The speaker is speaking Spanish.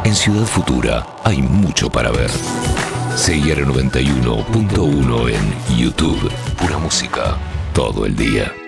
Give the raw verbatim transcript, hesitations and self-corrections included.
En Ciudad Futura hay mucho para ver. C I R noventa y uno punto uno en YouTube. Pura música todo el día.